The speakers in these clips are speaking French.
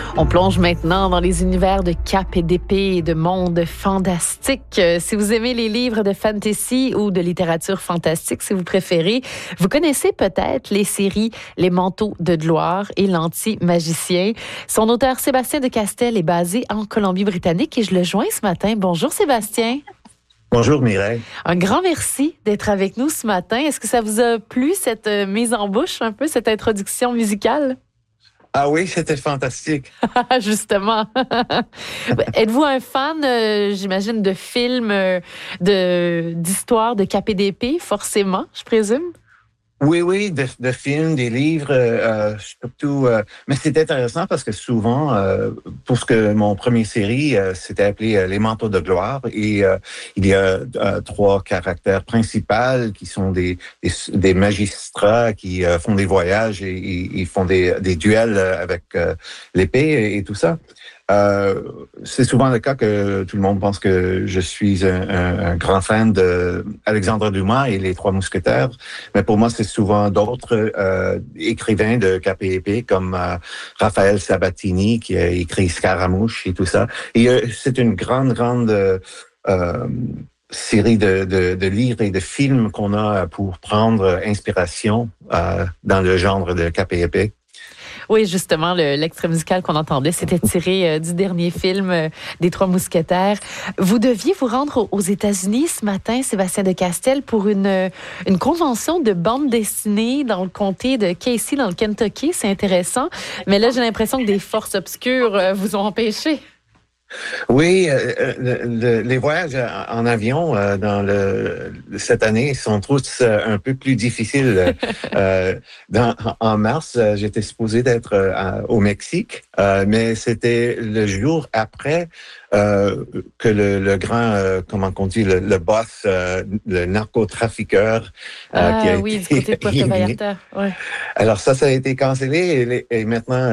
On plonge maintenant dans les univers de Cap et d'épée et de mondes fantastiques. Si vous aimez les livres de fantasy ou de littérature fantastique, si vous préférez, vous connaissez peut-être les séries Les Manteaux de gloire et L'Anti-magicien. Son auteur Sébastien de Castel est basé en Colombie-Britannique et je le joins ce matin. Bonjour Sébastien. Bonjour Mireille. Un grand merci d'être avec nous ce matin. Est-ce que ça vous a plu, cette mise en bouche, un peu, cette introduction musicale? Ah oui, c'était fantastique. Justement. Êtes-vous un fan, j'imagine, de films, d'histoires de Cap et d'épée, forcément, je présume? Oui, de films, des livres, surtout. Mais c'était intéressant parce que souvent, pour ce que mon premier série, c'était appelé Les Manteaux de gloire, et il y a trois caractères principaux qui sont des magistrats qui font des voyages et ils font des duels avec l'épée et tout ça. C'est souvent le cas que tout le monde pense que je suis un grand fan de Alexandre Dumas et les Trois Mousquetaires, mais pour moi c'est souvent d'autres écrivains de Cap et épée comme Raphaël Sabatini qui a écrit Scaramouche et tout ça. Et c'est une grande série de livres et de films qu'on a pour prendre inspiration dans le genre de Cap et épée. Oui, justement, l'extrait musical qu'on entendait, c'était tiré du dernier film des Trois Mousquetaires. Vous deviez vous rendre aux États-Unis ce matin, Sébastien de Castel, pour une convention de bande dessinée dans le comté de Casey, dans le Kentucky. C'est intéressant. Mais là, j'ai l'impression que des forces obscures vous ont empêché. Oui, les voyages en avion cette année sont tous un peu plus difficiles. En mars, j'étais supposé d'être au Mexique, mais c'était le jour après que le grand, comment on dit, le boss, le narcotrafiqueur, qui a oui, été du côté de Puerto Vallarta. Ouais. Alors ça a été cancellé et maintenant,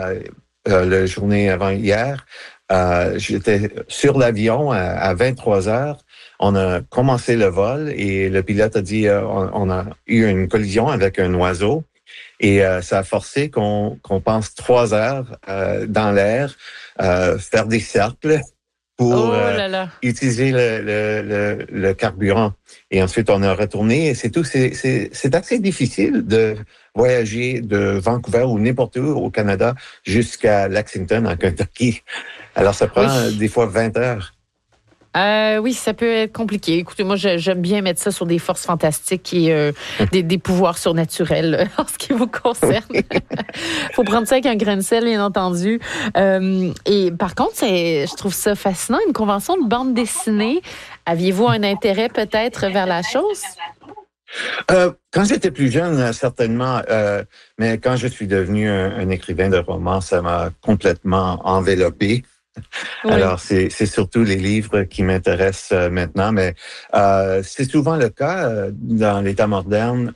la journée avant hier, j'étais sur l'avion à 23 heures. On a commencé le vol et le pilote a dit on a eu une collision avec un oiseau et ça a forcé qu'on passe 3 heures dans l'air, faire des cercles pour utiliser le carburant. Et ensuite, on a retourné et c'est tout. C'est assez difficile de voyager de Vancouver ou n'importe où au Canada jusqu'à Lexington, en Kentucky. Alors, ça prend des fois 20 heures. Oui, ça peut être compliqué. Écoutez, moi, j'aime bien mettre ça sur des forces fantastiques et des pouvoirs surnaturels en ce qui vous concerne. Faut prendre ça avec un grain de sel, bien entendu. Et par contre, je trouve ça fascinant, une convention de bande dessinée. Aviez-vous un intérêt peut-être vers la chose? Quand j'étais plus jeune, certainement, mais quand je suis devenu un écrivain de romans, ça m'a complètement enveloppé. Oui. Alors, c'est surtout les livres qui m'intéressent maintenant, mais c'est souvent le cas dans l'État moderne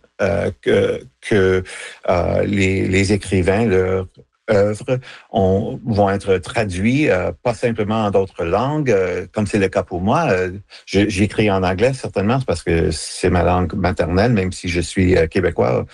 que les écrivains, leurs œuvres vont être traduits, pas simplement en d'autres langues, comme c'est le cas pour moi. J'écris en anglais, certainement, parce que c'est ma langue maternelle, même si je suis québécois